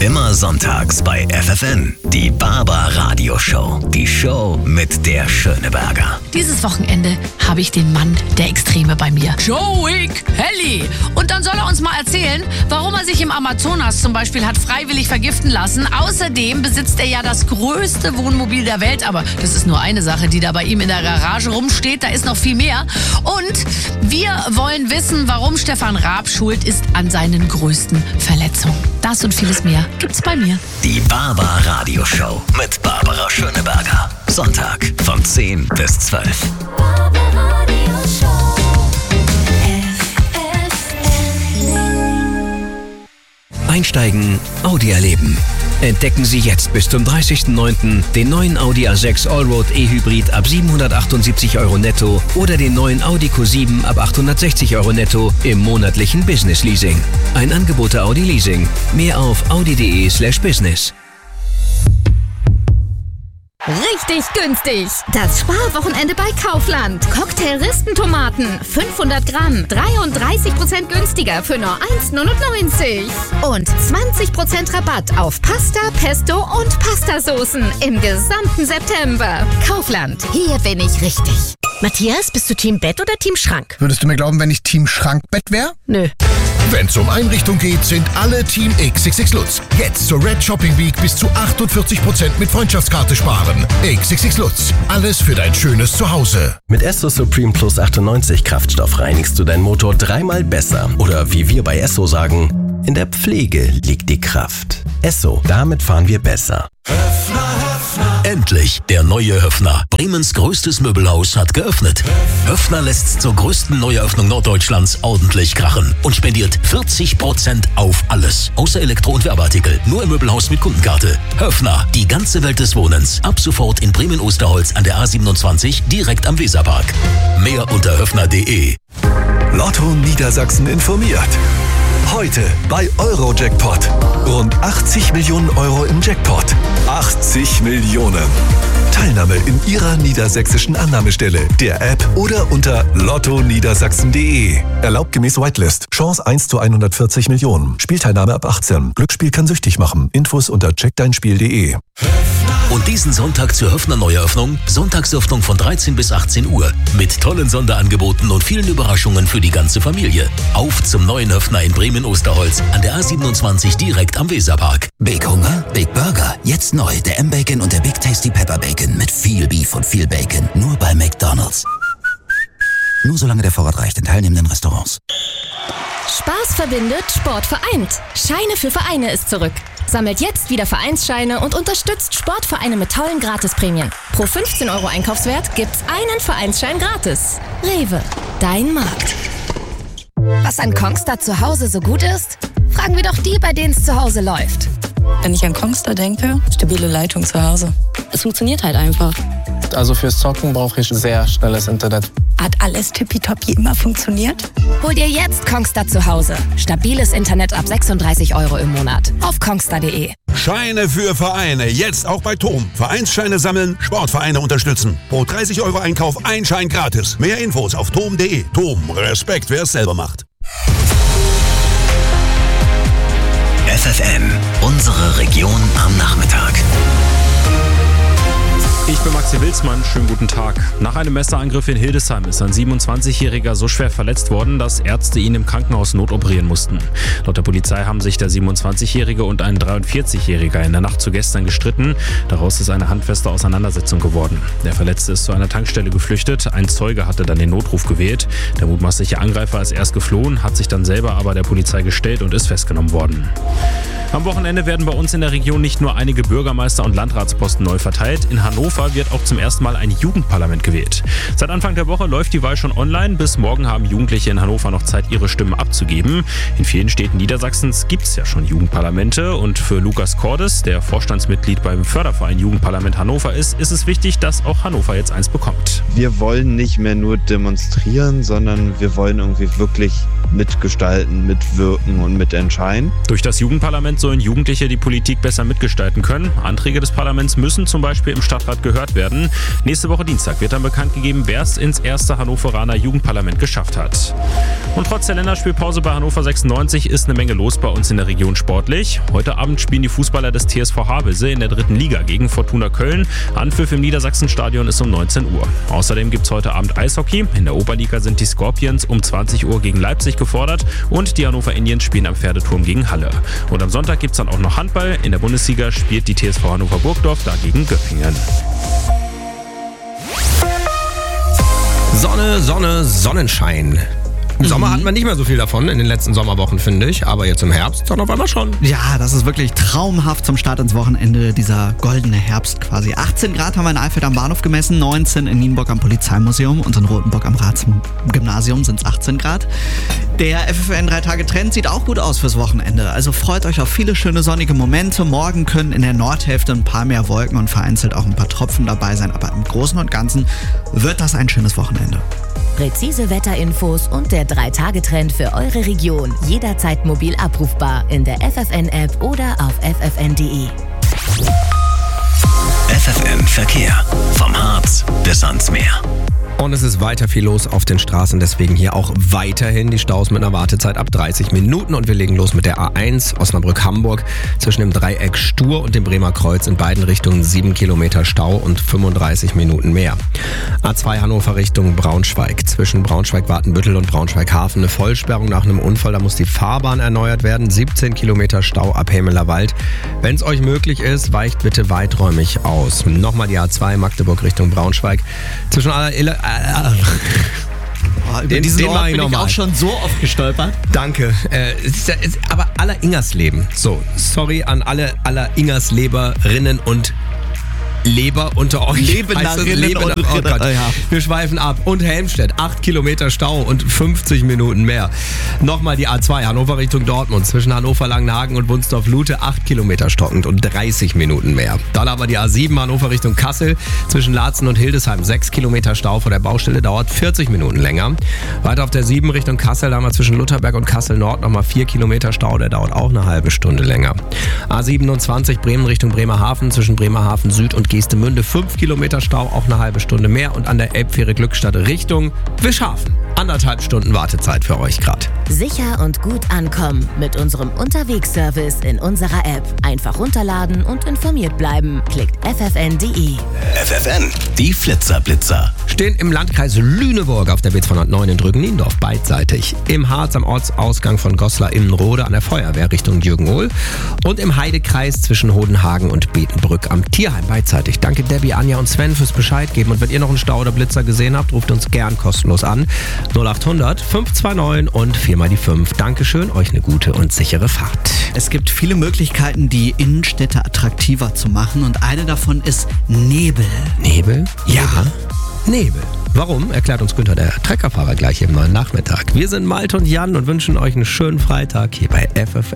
Immer sonntags bei FFN. Die Barber-Radio-Show. Die Show mit der Schöneberger. Dieses Wochenende habe ich den Mann der Extreme bei mir. Joey Kelly. Und dann soll er uns mal erzählen, warum er sich im Amazonas zum Beispiel hat freiwillig vergiften lassen. Außerdem besitzt er ja das größte Wohnmobil der Welt. Aber das ist nur eine Sache, die da bei ihm in der Garage rumsteht. Da ist noch viel mehr. Und wir wollen wissen, warum Stefan Raab schuld ist an seinen größten Verletzungen. Das und vieles mehr gibt's bei mir. Die Barber-Radio-Show mit Barbara Schöneberger. Sonntag von 10 bis 12. Einsteigen, Audi erleben. Entdecken Sie jetzt bis zum 30.09. den neuen Audi A6 Allroad E-Hybrid ab 778 € netto oder den neuen Audi Q7 ab 860 € netto im monatlichen Business Leasing. Ein Angebot der Audi Leasing. Mehr auf audi.de/business. Richtig günstig. Das Sparwochenende bei Kaufland. Cocktail-Ristentomaten 500 Gramm 33% günstiger für nur 1,99 €. Und 20% Rabatt auf Pasta, Pesto und Pastasoßen im gesamten September. Kaufland. Hier bin ich richtig. Matthias, bist du Team Bett oder Team Schrank? Würdest du mir glauben, wenn ich Team Schrankbett wäre? Nö. Wenn es um Einrichtung geht, sind alle Team XXX Lutz. Jetzt zur Red Shopping Week bis zu 48% mit Freundschaftskarte sparen. XXX Lutz. Alles für dein schönes Zuhause. Mit Esso Supreme Plus 98 Kraftstoff reinigst du deinen Motor 3-mal besser. Oder wie wir bei Esso sagen, in der Pflege liegt die Kraft. Esso, damit fahren wir besser. Endlich der neue Höffner. Bremens größtes Möbelhaus hat geöffnet. Höffner lässt zur größten Neueröffnung Norddeutschlands ordentlich krachen und spendiert 40% auf alles. Außer Elektro- und Werbeartikel. Nur im Möbelhaus mit Kundenkarte. Höffner, die ganze Welt des Wohnens. Ab sofort in Bremen-Osterholz an der A27 direkt am Weserpark. Mehr unter höffner.de. Lotto Niedersachsen informiert. Heute bei Eurojackpot. Rund 80 Millionen € im Jackpot. 80 Millionen. Teilnahme in Ihrer niedersächsischen Annahmestelle, der App oder unter lottoniedersachsen.de. Erlaubt gemäß Whitelist. Chance 1 zu 140 Millionen. Spielteilnahme ab 18. Glücksspiel kann süchtig machen. Infos unter checkdeinspiel.de. Und diesen Sonntag zur Höffner Neueröffnung, Sonntagsöffnung von 13 bis 18 Uhr. Mit tollen Sonderangeboten und vielen Überraschungen für die ganze Familie. Auf zum neuen Höffner in Bremen-Osterholz an der A27 direkt am Weserpark. Big Hunger, Big Burger. Jetzt neu der M-Bacon und der Big Tasty Pepper Bacon mit viel Beef und viel Bacon. Nur bei McDonald's. Nur solange der Vorrat reicht in teilnehmenden Restaurants. Spaß verbindet, Sport vereint. Scheine für Vereine ist zurück. Sammelt jetzt wieder Vereinsscheine und unterstützt Sportvereine mit tollen Gratisprämien. Pro 15 € Einkaufswert gibt's einen Vereinsschein gratis. Rewe, dein Markt. Was an Kongstar zu Hause so gut ist? Fragen wir doch die, bei denen es zu Hause läuft. Wenn ich an Kongstar denke, stabile Leitung zu Hause. Es funktioniert halt einfach. Also fürs Zocken brauche ich sehr schnelles Internet. Hat alles tippitoppi immer funktioniert? Hol dir jetzt Kongstar zu Hause. Stabiles Internet ab 36 € im Monat. Auf kongstar.de. Scheine für Vereine. Jetzt auch bei TOM. Vereinsscheine sammeln, Sportvereine unterstützen. Pro 30 € Einkauf ein Schein gratis. Mehr Infos auf tom.de. TOM. Respekt, wer es selber macht. FFN. Unsere Region am Nachmittag. Ich bin Maxi Wilsmann, schönen guten Tag. Nach einem Messerangriff in Hildesheim ist ein 27-Jähriger so schwer verletzt worden, dass Ärzte ihn im Krankenhaus notoperieren mussten. Laut der Polizei haben sich der 27-Jährige und ein 43-Jähriger in der Nacht zu gestern gestritten. Daraus ist eine handfeste Auseinandersetzung geworden. Der Verletzte ist zu einer Tankstelle geflüchtet. Ein Zeuge hatte dann den Notruf gewählt. Der mutmaßliche Angreifer ist erst geflohen, hat sich dann selber aber der Polizei gestellt und ist festgenommen worden. Am Wochenende werden bei uns in der Region nicht nur einige Bürgermeister- und Landratsposten neu verteilt. In Hannover wird auch zum ersten Mal ein Jugendparlament gewählt. Seit Anfang der Woche läuft die Wahl schon online. Bis morgen haben Jugendliche in Hannover noch Zeit, ihre Stimmen abzugeben. In vielen Städten Niedersachsens gibt es ja schon Jugendparlamente. Und für Lukas Cordes, der Vorstandsmitglied beim Förderverein Jugendparlament Hannover ist es wichtig, dass auch Hannover jetzt eins bekommt. Wir wollen nicht mehr nur demonstrieren, sondern wir wollen irgendwie wirklich mitgestalten, mitwirken und mitentscheiden. Durch das Jugendparlament sollen Jugendliche die Politik besser mitgestalten können. Anträge des Parlaments müssen zum Beispiel im Stadtrat gehört werden. Nächste Woche Dienstag wird dann bekannt gegeben, wer es ins erste Hannoveraner Jugendparlament geschafft hat. Und trotz der Länderspielpause bei Hannover 96 ist eine Menge los bei uns in der Region sportlich. Heute Abend spielen die Fußballer des TSV Havelse in der 3. Liga gegen Fortuna Köln. Anpfiff im Niedersachsenstadion ist um 19 Uhr. Außerdem gibt es heute Abend Eishockey. In der Oberliga sind die Scorpions um 20 Uhr gegen Leipzig gefordert und die Hannover Indians spielen am Pferdeturm gegen Halle. Und am Sonntag gibt es dann auch noch Handball. In der Bundesliga spielt die TSV Hannover Burgdorf dagegen Göppingen. Sonne, Sonnenschein. Im Sommer hatten wir nicht mehr so viel davon in den letzten Sommerwochen, finde ich. Aber jetzt im Herbst dann auf einmal schon. Ja, das ist wirklich traumhaft zum Start ins Wochenende, dieser goldene Herbst quasi. 18 Grad haben wir in Eifeld am Bahnhof gemessen, 19 in Nienburg am Polizeimuseum und in Rotenburg am Ratsgymnasium sind es 18 Grad. Der FFN 3-Tage-Trend sieht auch gut aus fürs Wochenende. Also freut euch auf viele schöne sonnige Momente. Morgen können in der Nordhälfte ein paar mehr Wolken und vereinzelt auch ein paar Tropfen dabei sein. Aber im Großen und Ganzen wird das ein schönes Wochenende. Präzise Wetterinfos und der 3-Tage-Trend für eure Region. Jederzeit mobil abrufbar in der FFN-App oder auf ffn.de. FFN Verkehr. Vom Harz bis ans Meer. Und es ist weiter viel los auf den Straßen, deswegen hier auch weiterhin die Staus mit einer Wartezeit ab 30 Minuten. Und wir legen los mit der A1 Osnabrück-Hamburg zwischen dem Dreieck Stur und dem Bremer Kreuz in beiden Richtungen 7 Kilometer Stau und 35 Minuten mehr. A2 Hannover Richtung Braunschweig. Zwischen Braunschweig-Wartenbüttel und Braunschweig-Hafen eine Vollsperrung nach einem Unfall. Da muss die Fahrbahn erneuert werden. 17 Kilometer Stau ab Hämeler Wald. Wenn es euch möglich ist, weicht bitte weiträumig aus. Nochmal die A2 Magdeburg Richtung Braunschweig. Zwischen über diesen Ort bin ich auch schon so oft gestolpert. Danke. Aber aller Ingersleben. So, sorry an alle Ingersleberinnen und Leber unter euch. Lebenderinnen und oh Gott. Ja. Wir schweifen ab. Und Helmstedt, 8 Kilometer Stau und 50 Minuten mehr. Nochmal die A2, Hannover Richtung Dortmund. Zwischen Hannover-Langenhagen und Wunsdorf-Lute 8 Kilometer stockend und 30 Minuten mehr. Dann aber die A7, Hannover Richtung Kassel. Zwischen Laatzen und Hildesheim 6 Kilometer Stau vor der Baustelle, dauert 40 Minuten länger. Weiter auf der 7 Richtung Kassel, da haben wir zwischen Lutherberg und Kassel Nord nochmal 4 Kilometer Stau, der dauert auch eine halbe Stunde länger. A27 Bremen Richtung Bremerhaven, zwischen Bremerhaven Süd und Geestemünde 5 Kilometer Stau, auch eine halbe Stunde mehr. Und an der Elbfähre Glückstadt Richtung Wischhafen. 1,5 Stunden Wartezeit für euch gerade. Sicher und gut ankommen mit unserem Unterwegsservice in unserer App. Einfach runterladen und informiert bleiben. Klickt ffn.de. FFN, die Flitzerblitzer. Stehen im Landkreis Lüneburg auf der B209 in Drügen-Niendorf beidseitig. Im Harz am Ortsausgang von Goslar-Immenrode an der Feuerwehr Richtung Jürgen-Ohl. Und im Heidekreis zwischen Hodenhagen und Betenbrück am Tierheim beidseitig. Danke Debbie, Anja und Sven fürs Bescheid geben. Und wenn ihr noch einen Stau oder Blitzer gesehen habt, ruft uns gern kostenlos an. 0800 529 und 4 die 5. Dankeschön, euch eine gute und sichere Fahrt. Es gibt viele Möglichkeiten, die Innenstädte attraktiver zu machen. Und eine davon ist Nebel. Nebel? Ja. Nebel. Warum, erklärt uns Günther, der Treckerfahrer, gleich im neuen Nachmittag. Wir sind Malte und Jan und wünschen euch einen schönen Freitag hier bei FFN.